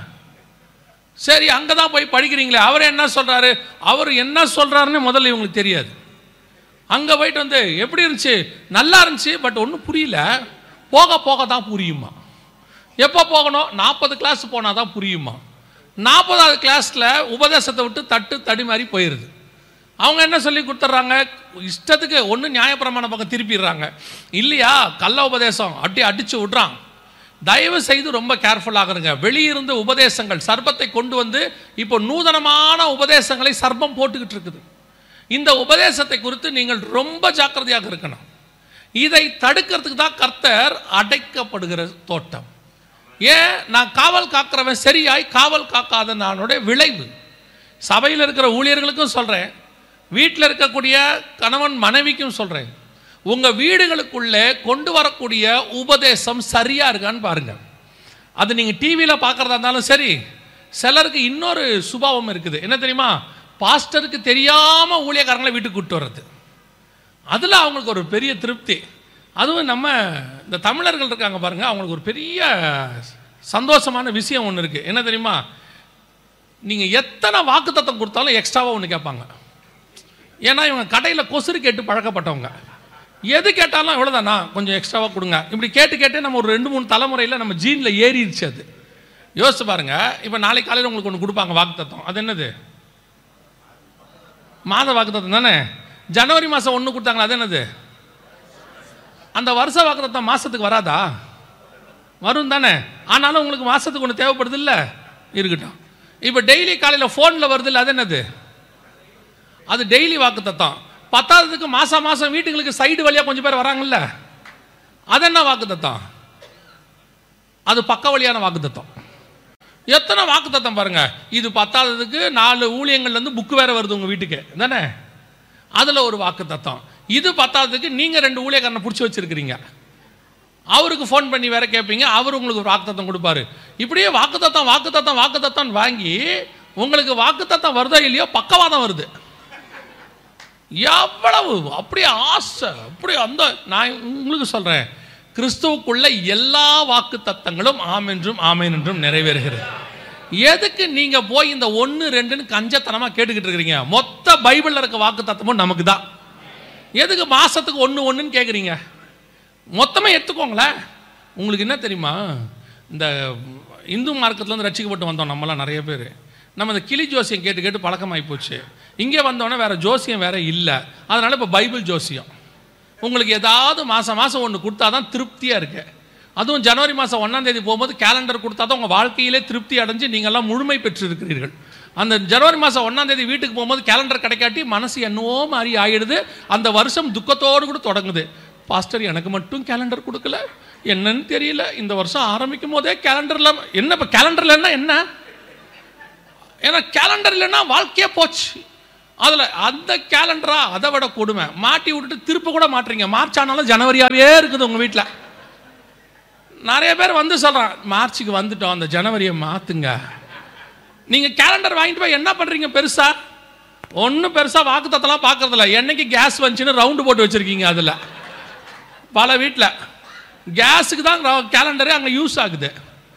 சரி, அங்கே தான் போய் படிக்கிறீங்களே, அவர் என்ன சொல்கிறாரு, அவர் என்ன சொல்கிறாருன்னு முதல்ல இவங்களுக்கு தெரியாது. அங்கே போயிட்டு வந்து எப்படி இருந்துச்சு, நல்லா இருந்துச்சு, பட் ஒன்றும் புரியல, போக போக தான் புரியுமா. எப்போ போகணும், 40 கிளாஸ் போனால் தான் புரியுமா. 40வது கிளாஸில் உபதேசத்தை விட்டு தடி மாதிரி போயிடுது. அவங்க என்ன சொல்லி கொடுத்துட்றாங்க, இஷ்டத்துக்கு ஒன்று நியாயப்பிரமாண பக்கம் திருப்பிடுறாங்க, இல்லையா கள்ள உபதேசம் அடித்து விட்றான். தயவு செய்து ரொம்ப கேர்ஃபுல்லாக இருங்க. வெளியிருந்து உபதேசங்கள் சர்பத்தை கொண்டு வந்து இப்போ நூதனமான உபதேசங்களை சர்பம் போட்டுக்கிட்டு இருக்குது. இந்த உபதேசத்தை குறித்து நீங்கள் ரொம்ப ஜாக்கிரதையாக இருக்கணும். இதை தடுக்கிறதுக்கு தான் கர்த்தர் அடைக்கப்படுகிற தோட்டம். ஏன், நான் காவல் காக்கிறவன் சரியாய் காவல் காக்காத நானுடைய விளைவு. சபையில் இருக்கிற ஊழியர்களுக்கும் சொல்கிறேன், வீட்டில் இருக்கக்கூடிய கணவன் மனைவிக்கும் சொல்கிறேன், உங்கள் வீடுகளுக்குள்ளே கொண்டு வரக்கூடிய உபதேசம் சரியாக இருக்கான்னு பாருங்கள். அது நீங்கள் டிவியில் பார்க்குறதா இருந்தாலும் சரி. சிலருக்கு இன்னொரு சுபாவம் இருக்குது, என்ன தெரியுமா, பாஸ்டருக்கு தெரியாமல் ஊழியக்காரங்களை வீட்டுக்கு கூப்பிட்டு வர்றது. அதில் அவங்களுக்கு ஒரு பெரிய திருப்தி. அதுவும் நம்ம இந்த தமிழர்கள் இருக்காங்க பாருங்கள், அவங்களுக்கு ஒரு பெரிய சந்தோஷமான விஷயம் ஒன்று இருக்குது. என்ன தெரியுமா, நீங்கள் எத்தனை வாக்குத்தத்தம் கொடுத்தாலும் எக்ஸ்ட்ராவாக ஒன்று கேட்பாங்க. ஏன்னா இவங்க கடையில் கொசுறு கேட்டு பழக்கப்பட்டவங்க, எது கேட்டாலும் இவ்வளோதானா கொஞ்சம் எக்ஸ்ட்ராவாக கொடுங்க. இப்படி கேட்டு நம்ம ஒரு 2-3 தலைமுறையில் நம்ம ஜீனில் ஏறிடுச்சு. அது யோசிச்சு பாருங்கள். இப்போ நாளைக்கு காலையில் உங்களுக்கு ஒன்று கொடுப்பாங்க வாக்குத்தத்தம், அது என்னது, மாத வாக்குத்தத்தம் தானே. ஜனவரி மாதம் 1 கொடுத்தாங்களா, அது என்னது, அந்த வருஷ வாக்குத்தத்தம் மாதத்துக்கு வராதா? வரும் தானே. ஆனாலும் உங்களுக்கு மாதத்துக்கு ஒன்று தேவைப்படுது இல்லை, இருக்கட்டும். இப்போ டெய்லி காலையில் ஃபோனில் வருது இல்லை, அது என்னது? அது டெய்லி வாக்குத்தத்தம். பத்தாவதுக்கு மாதம் மாதம் வீட்டுங்களுக்கு சைடு வழியாக கொஞ்சம் பேர் வராங்கல்ல, அது என்ன வாக்குத்தத்தம்? அது பக்க வழியான வாக்குத்தத்தம். எத்தனை வாக்குத்தத்தம் பாருங்க. இது பத்தாவதுக்கு 4 ஊழியங்கள்லேருந்து புக்கு வேற வருது உங்கள் வீட்டுக்கு தானே, அதில் ஒரு வாக்குத்தத்தம். இது பத்தாவதுக்கு நீங்கள் 2 ஊழியக்காரனை பிடிச்சி வச்சிருக்கிறீங்க, அவருக்கு ஃபோன் பண்ணி வேற கேட்பீங்க, அவர் உங்களுக்கு ஒரு வாக்குத்தத்தம் கொடுப்பாரு. இப்படியே வாக்குத்தத்தம் வாக்குத்தத்தம் வாக்குத்தத்தம் வாங்கி உங்களுக்கு வாக்குத்தத்தம் வருதோ இல்லையோ பக்கவாதம் வருது. எவ்வளவு அப்படியே ஆசை, அப்படியே அந்த நான் உங்களுக்கு சொல்றேன், கிறிஸ்துவுக்குள்ள எல்லா வாக்குத்தத்தங்களும் ஆம் என்றும் ஆமேன் என்றும் நிறைவேறுகிறது. எதுக்கு நீங்க போய் இந்த 1 2ன்னு கஞ்சத்தனமா கேட்டுக்கிட்டு இருக்கிறீங்க? மொத்த பைபிள்ல இருக்க வாக்குத்தத்தமும் நமக்கு தான். எதுக்கு மாசத்துக்கு 1 1ன்னு கேட்குறீங்க? மொத்தமே எடுத்துக்கோங்களேன். உங்களுக்கு என்ன தெரியுமா, இந்த இந்து மார்க்கத்துலேருந்து ரட்சிக்கப்பட்டு வந்தோம் நம்மளாம் நிறைய பேர். நம்ம இந்த கிளி ஜோசியம் கேட்டு கேட்டு பழக்கமாகி போச்சு. இங்கே வந்தோடனே வேறு ஜோசியம் வேறு இல்லை, அதனால் இப்போ பைபிள் ஜோசியம். உங்களுக்கு ஏதாவது மாதம் மாதம் ஒன்று கொடுத்தா தான் திருப்தியாக இருக்கு. அதுவும் ஜனவரி மாதம் 1ஆம் தேதி போகும்போது கேலண்டர் கொடுத்தா தான் உங்கள் வாழ்க்கையிலே திருப்தி அடைஞ்சு நீங்கள்லாம் முழுமை பெற்றிருக்கிறீர்கள். அந்த ஜனவரி மாதம் 1ஆம் தேதி வீட்டுக்கு போகும்போது கேலண்டர் கிடைக்காட்டி மனசு என்னவோ மாதிரி ஆகிடுது. அந்த வருஷம் துக்கத்தோடு கூட தொடங்குது. பாஸ்டர் எனக்கு மட்டும் கேலண்டர் கொடுக்கல, என்னன்னு தெரியல, இந்த வருஷம் ஆரம்பிக்கும் போதே கேலண்டரில் என்ன, இப்போ கேலண்டரில் என்ன, ஏன்னா கேலண்டர் இல்லைன்னா வாழ்க்கையே போச்சு. அதில் அந்த கேலண்டரா அதை விட கொடுமை, மாட்டி விட்டுட்டு திருப்ப கூட மாட்டுறீங்க. மார்ச் ஆனாலும் ஜனவரியாவே இருக்குது உங்கள் வீட்டில். நிறைய பேர் வந்து சொல்கிறான், மார்ச்சுக்கு வந்துட்டோம், அந்த ஜனவரியை மாற்றுங்க. நீங்கள் கேலண்டர் வாங்கிட்டு போய் என்ன பண்ணுறீங்க? பெருசா ஒன்றும் பெருசாக வாக்குத்தத்தெல்லாம் பார்க்கறதில்ல. என்னைக்கு கேஸ் வந்துச்சுன்னு ரவுண்டு போட்டு வச்சுருக்கீங்க. அதில் பல வீட்டில் கேஸுக்கு தான் கேலண்டரே அங்கே யூஸ் ஆகுது.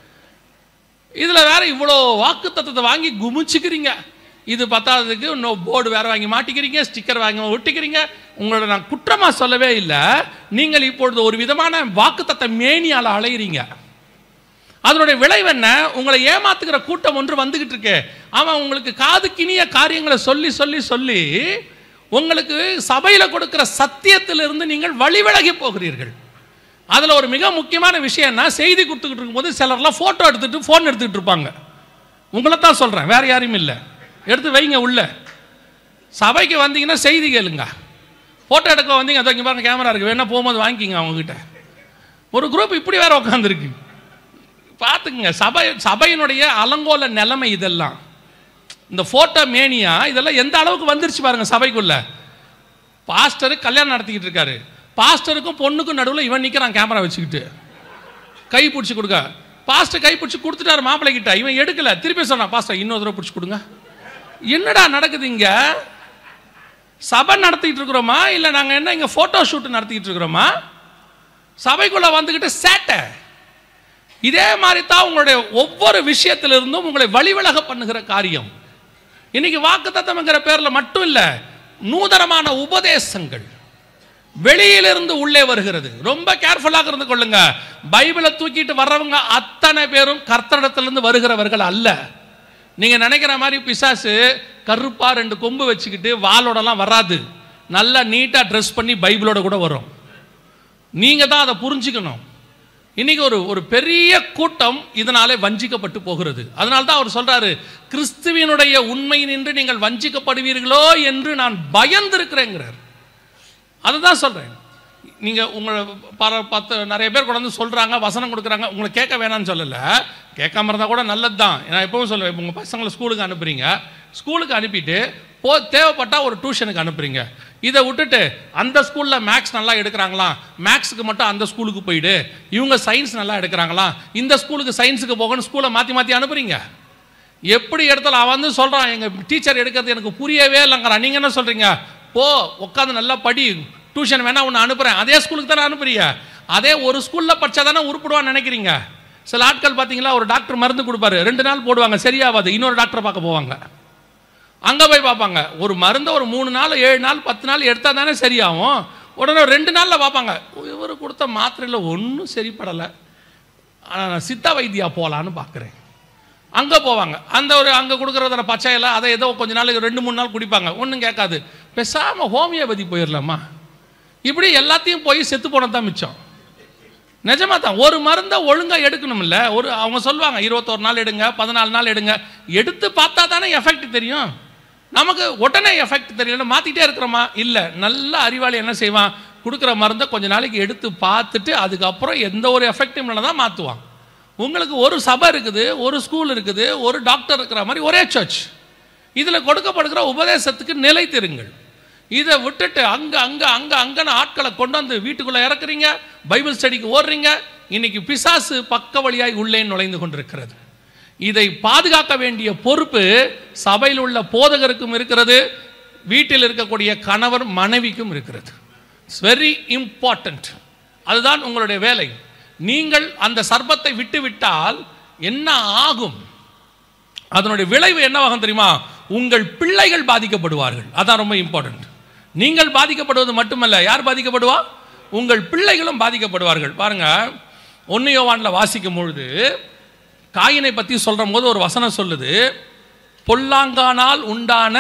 இதில் வேற இவ்வளோ வாக்குத்தத்தத்தை வாங்கி குமிச்சுக்கிறீங்க. இது பத்தாததுக்கு இன்னும் போர்டு வேற வாங்கி மாட்டிக்கிறீங்க, ஸ்டிக்கர் வாங்கி ஒட்டிக்கிறீங்க. உங்களோட நான் குற்றமாக சொல்லவே இல்லை, நீங்கள் இப்பொழுது ஒரு விதமான வாக்குத்தத்த மேனியால் அலைகிறீங்க. அதனுடைய விளைவு என்ன? உங்களை ஏமாத்துகிற கூட்டம் ஒன்று வந்துகிட்டு இருக்கு. அவன் உங்களுக்கு காதுக்கினிய காரியங்களை சொல்லி சொல்லி சொல்லி உங்களுக்கு சபையில் கொடுக்கிற சத்தியத்திலிருந்து நீங்கள் வழிவிலகி போகிறீர்கள். அதில் ஒரு மிக முக்கியமான விஷயம்னா, செய்தி கொடுத்துக்கிட்டு இருக்கும்போது சிலர்லாம் ஃபோட்டோ எடுத்துகிட்டு ஃபோன் எடுத்துக்கிட்டு இருப்பாங்க. உங்களை தான் சொல்கிறேன், வேறு யாரையும் இல்லை. எடுத்து வைங்க உள்ள. சபைக்கு வந்தீங்கன்னா செய்தி கேளுங்க. ஃபோட்டோ எடுக்க வந்தீங்க, அதை இங்கே பாருங்க கேமரா இருக்குது, வேணா போகும்போது வாங்கிக்கிங்க அவங்ககிட்ட. ஒரு குரூப் இப்படி வேற உட்காந்துருக்கு, பார்த்துக்குங்க. சபையினுடைய அலங்கோல நிலைமை இதெல்லாம். இந்த ஃபோட்டோ மேனியா இதெல்லாம் எந்த அளவுக்கு வந்துருச்சு பாருங்க சபைக்குள்ள. பாஸ்டரு கல்யாணம் நடத்திக்கிட்டு இருக்காரு, பாஸ்டருக்கும் பொண்ணுக்கும் நடுவில் இவன் நிற்கிறான் கேமரா வச்சுக்கிட்டு, கை பிடிச்சி கொடுக்க. பாஸ்டர் கை பிடிச்சி கொடுத்துட்டாரு மாப்பிள்ளை கிட்ட, இவன் எடுக்கல. திருப்பி சொன்னான், பாஸ்டர் இன்னொரு தடவை பிடிச்சி கொடுங்க. என்னடா நடக்குது இங்க? சபை நடத்திட்டு இருக்கிறோமா இல்லை நாங்கள் என்ன இங்கே ஃபோட்டோ ஷூட் நடத்திக்கிட்டு இருக்கிறோமா? சபைக்குள்ள வந்துக்கிட்டு சேட்டை. இதே மாதிரி தான் உங்களுடைய ஒவ்வொரு விஷயத்திலிருந்தும் உங்களை வழிவிலக பண்ணுகிற காரியம். இன்னைக்கு வாக்குத்தத்தம்ங்கிற பேரில் மட்டும் இல்லை, நூதனமான உபதேசங்கள் வெளியிலிருந்து உள்ளே வருகிறது. ரொம்ப கேர்ஃபுல்லாக இருந்து கொள்ளுங்க. பைபிளை தூக்கிட்டு வர்றவங்க அத்தனை பேரும் கர்த்தரிடத்திலிருந்து வருகிறவர்கள் அல்ல. நீங்க நினைக்கிற மாதிரி பிசாசு கருப்பா 2 கொம்பு வச்சுக்கிட்டு வாளோடலாம் வராது. நல்லா நீட்டா ட்ரெஸ் பண்ணி பைபிளோட கூட வரும். நீங்க தான் அதை புரிஞ்சுக்கணும். இன்னைக்கு ஒரு பெரிய கூட்டம் இதனாலே வஞ்சிக்கப்பட்டு போகிறது. அதனால தான் அவர் சொல்றாரு, கிறிஸ்துவினுடைய உண்மை நின்று நீங்கள் வஞ்சிக்கப்படுவீர்களோ என்று நான் பயந்திருக்கிறேங்கிறார். அதுதான் சொல்றேன். நீங்க உங்களை நிறைய பேர் கொண்டு வந்து சொல்றாங்க, வசனம் கொடுக்குறாங்க, உங்களை கேட்க வேணாம்னு சொல்லலை. கேட்காம இருந்தால் கூட நல்லது தான். நான் எப்பவும் சொல்லுவேன், உங்கள் பசங்களை ஸ்கூலுக்கு அனுப்புறீங்க, ஸ்கூலுக்கு அனுப்பிட்டு தேவைப்பட்டால் ஒரு டியூஷனுக்கு அனுப்புறீங்க. இதை விட்டுட்டு அந்த ஸ்கூலில் மேக்ஸ் நல்லா எடுக்கிறாங்களா, மேக்ஸுக்கு மட்டும் அந்த ஸ்கூலுக்கு போயிடு, இவங்க சயின்ஸ் நல்லா எடுக்கிறாங்களா, இந்த ஸ்கூலுக்கு சயின்ஸுக்கு போகணும் ஸ்கூலை மாற்றி மாற்றி அனுப்புறீங்க. எப்படி எடுத்தாலும் அவன் வந்து சொல்கிறான், எங்கள் டீச்சர் எடுக்கிறது எனக்கு புரியவே இல்லைங்கிறான். நீங்கள் என்ன சொல்கிறீங்க? போ உட்காந்து நல்லா படி, டியூஷன் வேணா ஒன்று அனுப்புகிறேன். அதே ஸ்கூலுக்கு தானே அனுப்புறீங்க. அதே ஒரு ஸ்கூலில் படித்தா தானே உருப்பிடுவான்னு நினைக்கிறீங்க. சில ஆட்கள் பார்த்தீங்களா, ஒரு டாக்டர் மருந்து கொடுப்பாரு, 2 நாள் போடுவாங்க, சரியாகாது, இன்னொரு டாக்டரை பார்க்க போவாங்க. அங்கே போய் பார்ப்பாங்க, ஒரு மருந்தை ஒரு 3 நாள் 7 நாள் 10 நாள் எடுத்தால் தானே சரியாகும். உடனே 2 நாளில் பார்ப்பாங்க, இவர் கொடுத்த மாத்திரையில் ஒன்றும் சரிப்படலை, நான் சித்தா வைத்தியா போகலான்னு பார்க்குறேன். அங்கே போவாங்க, அங்கே கொடுக்குறத பச்சையில் அதை ஏதோ கொஞ்ச நாளைக்கு 2-3 நாள் குடிப்பாங்க, ஒன்றும் கேட்காது. பேசாமல் ஹோமியோபதி போயிடலாமா? இப்படி எல்லாத்தையும் போய் செத்து போனதான் மிச்சம். நிஜமா தான். ஒரு மருந்தை ஒழுங்காக எடுக்கணும் இல்லை, அவங்க சொல்லுவாங்க 21 நாள் எடுங்க, 14 நாள் எடுங்க. எடுத்து பார்த்தா தானே எஃபெக்ட் தெரியும். நமக்கு உடனே எஃபெக்ட் தெரியல, மாற்றிட்டே இருக்கிறோமா? இல்லை. நல்ல அறிவாளி என்ன செய்வான், கொடுக்குற மருந்தை கொஞ்ச நாளைக்கு எடுத்து பார்த்துட்டு அதுக்கப்புறம் எந்த ஒரு எஃபெக்டும் இல்லைனா தான் மாற்றுவான். உங்களுக்கு ஒரு சபை இருக்குது, ஒரு ஸ்கூல் இருக்குது, ஒரு டாக்டர் இருக்கிற மாதிரி ஒரே சர்ச். இதில் கொடுக்கப்படுகிற உபதேசத்துக்கு நிலைத்திருங்கள். இதை விட்டுட்டு அங்கன்னு ஆட்களை கொண்டு வந்து வீட்டுக்குள்ளே இறக்குறீங்க, பைபிள் ஸ்டடிக்கு ஓடுறீங்க. இன்னைக்கு பிசாசு பக்க வழியாய் உள்ளே நுழைந்து கொண்டிருக்கிறது. இதை பாதுகாக்க வேண்டிய பொறுப்பு சபையில் உள்ள போதகருக்கும் இருக்கிறது, வீட்டில் இருக்கக்கூடிய கணவர் மனைவிக்கும் இருக்கிறது. It's very important. அதுதான் உங்களுடைய வேலை. நீங்கள் அந்த சர்பத்தை விட்டு விட்டால் என்ன ஆகும்? அதனுடைய விளைவு என்னவாகும் தெரியுமா? உங்கள் பிள்ளைகள் பாதிக்கப்படுவார்கள். அதான் ரொம்ப இம்பார்ட்டன்ட். நீங்கள் பாதிக்கப்படுவது மட்டுமல்ல, யார் பாதிக்கப்படுவா? உங்கள் பிள்ளைகளும் பாதிக்கப்படுவார்கள். பாருங்க, 1 யோவான்ல வாசிக்கும் பொழுது காயினை பற்றி சொல்ற போது ஒரு வசனம் சொல்லுது, பொல்லாங்கானால் உண்டான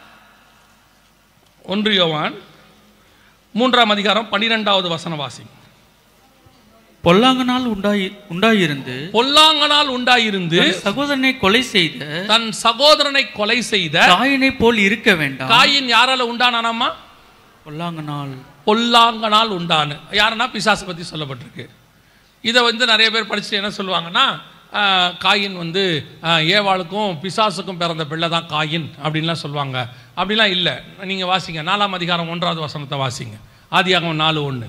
1 யோவான் 3ஆம் அதிகாரம் 12வது வசனம் வாசி. பொல்லாங்கனால் உண்டாயிருந்து சகோதரனை கொலை செய்த காயினை போல் இருக்க வேண்டாம். காயின் யாரால உண்டானாமா? பொல்லாங்கனால் உண்டான. யாருன்னா பிசாசு பத்தி சொல்லப்பட்டிருக்கு. இதை நிறைய பேர் படிச்சுட்டு என்ன சொல்லுவாங்கன்னா, காயின் ஏவாளுக்கும் பிசாசுக்கும் பிறந்த பிள்ளை தான் காயின் அப்படின்லாம் சொல்லுவாங்க. அப்படிலாம் இல்லை. நீங்கள் வாசிங்க 4ஆம் அதிகாரம் 1வது வசனத்தை வாசிங்க. ஆதியாகமம் 4:1.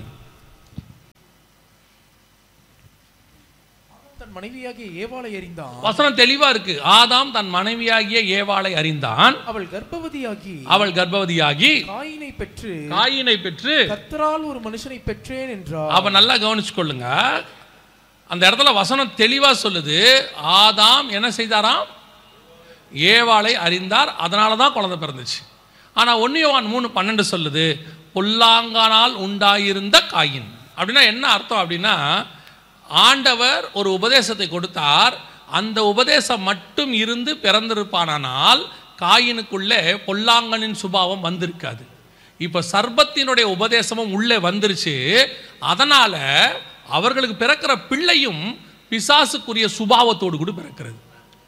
மனைவியாகிய ஏவாளை அறிந்தான். வசனம் தெளிவா இருக்கு. ஆதாம் தன் மனைவியாகிய ஏவாளை அறிந்தான். அவள் கர்ப்பவதியாகி காயினை பெற்று கர்த்தரால் ஒரு மனுஷனை பெற்றேன் என்றார். அவ நல்லா கவனிச்சு கொள்ளுங்க. அந்த இடத்துல வசனம் தெளிவா சொல்லுது, ஆதாம் என்ன செய்தாராம்? ஏவாளை அறிந்தார், அதனாலதான் குழந்தை பிறந்துச்சு. ஆனா 1 யோவான் 3:12 சொல்லுது, பொல்லாங்கானால் உண்டாயிருந்த காயின். அப்படின்னா என்ன அர்த்தம் அப்படின்னா, ஆண்டவர் ஒரு உபதேசத்தை கொடுத்தார், அந்த உபதேசம் மட்டும் இருந்து பிறந்திருப்பானால் காயினுக்குள்ளே பொல்லாங்கனின் சுபாவம் வந்திருக்காது. இப்ப சர்பத்தினுடைய உபதேசமும் உள்ளே வந்துருச்சு. அதனால அவர்களுக்கு பிறக்கிற பிள்ளையும் பிசாசுக்குரிய சுபாவத்தோடு கூட பிறக்கிறது.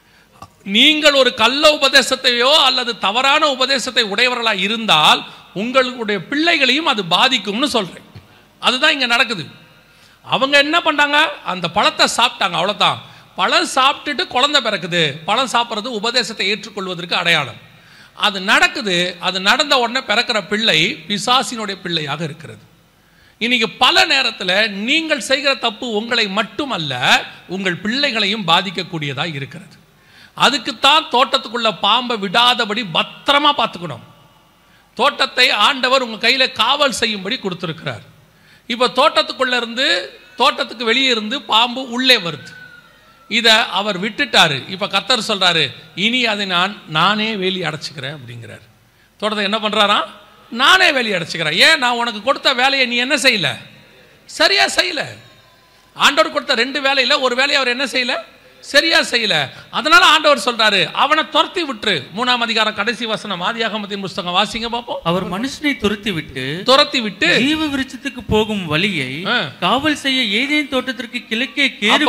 நீங்கள் ஒரு கள்ள உபதேசத்தையோ அல்லது தவறான உபதேசத்தை உடையவர்களாக இருந்தால் உங்களுடைய பிள்ளைகளையும் அது பாதிக்கும்னு சொல்றேன். அதுதான் இங்க நடக்குது. அவங்க என்ன பண்ணாங்க, அந்த பழத்தை சாப்பிட்டாங்க, அவ்வளோதான். பழம் சாப்பிட்டுட்டு குழந்தை பிறக்குது. பழம் சாப்பிட்றது உபதேசத்தை ஏற்றுக்கொள்வதற்கு அடையாளம். அது நடக்குது. அது நடந்த உடனே பிறக்கிற பிள்ளை பிசாசினுடைய பிள்ளையாக இருக்கிறது. இன்னைக்கு பல நேரத்தில் நீங்கள் செய்கிற தப்பு உங்களை மட்டுமல்ல, உங்கள் பிள்ளைகளையும் பாதிக்கக்கூடியதாக இருக்கிறது. அதுக்குத்தான் தோட்டத்துக்குள்ள பாம்பை விடாதபடி பத்திரமா பார்த்துக்கணும். தோட்டத்தை ஆண்டவர் உங்கள் கையில் காவல் செய்யும்படி கொடுத்துருக்கிறார். இப்போ தோட்டத்துக்கு வெளியே இருந்து பாம்பு உள்ளே வருது. இதை அவர் விட்டுட்டாரு. இப்போ கர்த்தர் சொல்றாரு, இனி அதை நானே வேலி அடைச்சிக்கிறேன் அப்படிங்கிறார். தோட்டத்தை என்ன பண்றாரா? நானே வேலி அடைச்சிக்கிறேன். ஏன்? நான் உனக்கு கொடுத்த வேலையை நீ என்ன செய்யல, சரியா செய்யல. ஆண்டவர் கொடுத்த 2 வேலையில் ஒரு வேலையை அவர் என்ன செய்யல, சரியா செய்யல. அதனால ஆண்டவர் சொல்றாரு, அவனை துரத்தி விட்டு. 3ஆம் அதிகாரம் கடைசி வசனம், ஆதியாகமத்தின் புத்தகம் வாசிங்க பாப்போம். அவர் மனுஷனை துரத்தி விட்டு ஜீவ விருட்சத்துக்கு போகும் வழியை காவல் செய்ய ஏதேன் தோட்டத்திற்கு கிழக்கே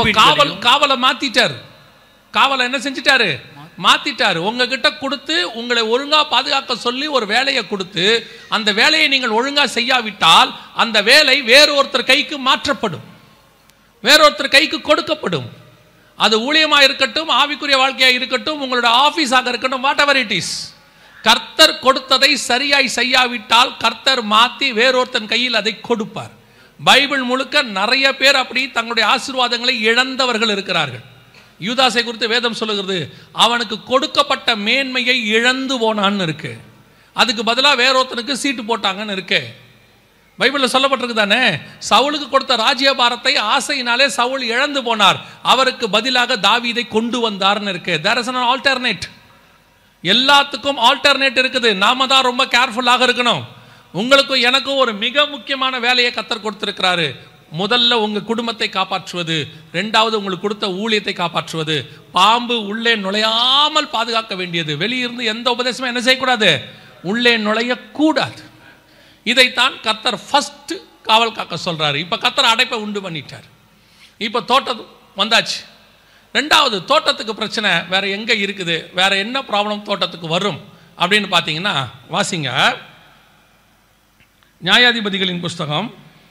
காவலை மாத்திட்டார். காவலை என்ன செஞ்சிட்டாரு? மாத்திட்டாரு. உங்ககிட்ட கொடுத்து உங்களை ஒழுங்கா பாதுகாக்க சொல்லி ஒரு வேலையை கொடுத்து அந்த வேலையை நீங்கள் ஒழுங்கா செய்யாவிட்டால் அந்த வேலை வேறொருத்தர் கைக்கு மாற்றப்படும், வேறொருத்தர் கைக்கு கொடுக்கப்படும். அது ஊழியமாக இருக்கட்டும், ஆவிக்குரிய வாழ்க்கையாக இருக்கட்டும், உங்களோட ஆபீஸாக இருக்கட்டும், வாட் எவர் இட் இஸ். கர்த்தர் கொடுத்ததை சரியாய் செய்யாவிட்டால் கர்த்தர் மாற்றி வேறொருத்தன் கையில் அதை கொடுப்பார். பைபிள் முழுக்க நிறைய பேர் அப்படி தங்களுடைய ஆசீர்வாதங்களை இழந்தவர்கள் இருக்கிறார்கள். யூதாசை குறித்து வேதம் சொல்லுகிறது, அவனுக்கு கொடுக்கப்பட்ட மேன்மையை இழந்து போனான்னு இருக்கு. அதுக்கு பதிலாக வேறொருத்தனுக்கு சீட்டு போட்டாங்கன்னு இருக்கு. பைபிளில் சொல்லப்பட்டிருக்கு தானே, சவுலுக்கு கொடுத்த ராஜ்யபாரத்தை ஆசையினாலே சவுல் இழந்து போனார், அவருக்கு பதிலாக தாவீதை கொண்டு வந்தார்னு இருக்கு. There is an alternate. எல்லாத்துக்கும் ஆல்டர்னேட் இருக்குது. நாம தான் ரொம்ப கேர்ஃபுல்லாக இருக்கணும். உங்களுக்கும் எனக்கும் ஒரு மிக முக்கியமான வேலையை கர்த்தர் கொடுத்திருக்கிறாரு. முதல்ல உங்க குடும்பத்தை காப்பாற்றுவது, 2வது உங்களுக்கு கொடுத்த ஊழியத்தை காப்பாற்றுவது. பாம்பு உள்ளே நுழையாமல் பாதுகாக்க வேண்டியது. வெளியிருந்து எந்த உபதேசமும் என்ன செய்யக்கூடாது, உள்ளே நுழையக்கூடாது. இதைத்தான் கர்த்தர் ஃபர்ஸ்ட் காவல் காக்க சொல்றாரு. இப்ப கர்த்தர் அடைப்பை உண்டு பண்ணிட்டார். இப்போ தோட்டம் வந்தாச்சு. ரெண்டாவது, தோட்டத்துக்கு பிரச்சனை வேற எங்கே இருக்குது, வேற என்ன ப்ராப்ளம் தோட்டத்துக்கு வரும் அப்படின்னு பார்த்தீங்கன்னா, வாசிங்க நியாயாதிபதிகளின் புஸ்தகம்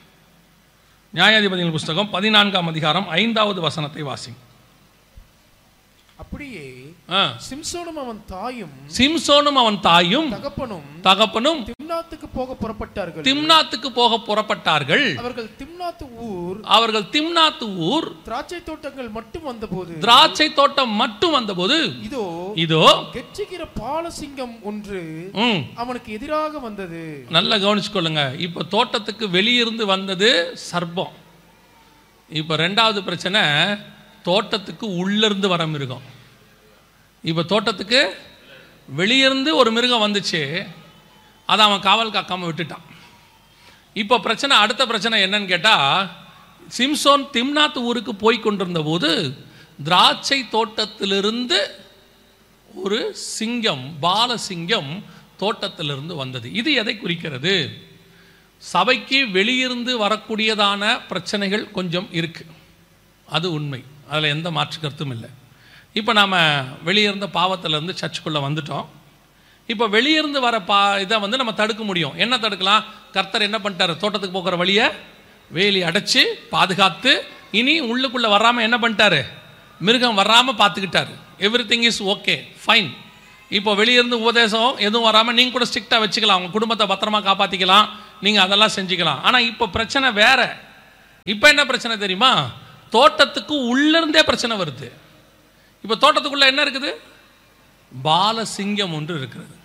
14ஆம் அதிகாரம் 5வது வசனத்தை வாசிங்க. அப்படியே சிம்சோனும் அவன் தாயும் தகப்பனும் திம்னாத்துக்கு போக புறப்பட்டார்கள். அவர்கள் திம்னாத்து ஊர் திராட்சை தோட்டம் மட்டும் வந்தபோது இதோ கெர்ச்சிக்கிற பாலசிங்கம் ஒன்று அவனுக்கு எதிராக வந்தது. நல்லா கவனிச்சுக்கொள்ளுங்க. இப்ப தோட்டத்துக்கு வெளியிருந்து வந்தது சர்ப்பம். இப்ப ரெண்டாவது பிரச்சனை, தோட்டத்துக்கு உள்ளிருந்து வர மிருகம். இப்போ தோட்டத்துக்கு வெளியிருந்து ஒரு மிருகம் வந்துச்சு, அதை அவன் காவல் காக்காமல் விட்டுட்டான். இப்போ பிரச்சனை, அடுத்த பிரச்சனை என்னன்னு கேட்டால், சிம்சோன் திம்னாத் ஊருக்கு போய் கொண்டிருந்த போது திராட்சை தோட்டத்திலிருந்து ஒரு சிங்கம், பாலசிங்கம் தோட்டத்திலிருந்து வந்தது. இது எதை குறிக்கிறது? சபைக்கு வெளியிருந்து வரக்கூடியதான பிரச்சனைகள் கொஞ்சம் இருக்கு, அது உண்மை, அதில் எந்த மாற்று கருத்தும் இல்லை. இப்போ நாம் வெளியிருந்த பாவத்திலேருந்து சர்ச்சுக்குள்ளே வந்துட்டோம். இப்போ வெளியிருந்து வர இதை வந்து நம்ம தடுக்க முடியும். என்ன தடுக்கலாம்? கர்த்தர் என்ன பண்ணிட்டாரு? தோட்டத்துக்கு போகிற வழியை வேலி அடைச்சி பாதுகாத்து, இனி உள்ளுக்குள்ளே வராமல் என்ன பண்ணிட்டாரு? மிருகம் வராமல் பார்த்துக்கிட்டாரு. Everything is okay, fine. இப்போ வெளியிருந்து உபதேசம் எதுவும் வராமல் நீங்கள் கூட ஸ்ட்ரிக்டாக வச்சுக்கலாம், உங்கள் குடும்பத்தை பத்திரமா காப்பாற்றிக்கலாம், நீங்கள் அதெல்லாம் செஞ்சுக்கலாம். ஆனால் இப்போ பிரச்சனை வேற. இப்போ என்ன பிரச்சனை தெரியுமா? தோட்டத்துக்கு உள்ளிருந்தே பிரச்சனை வருது. இப்போ தோட்டத்துக்குள்ள என்ன இருக்குது? பாலசிங்கம் ஒன்று இருக்கிறது.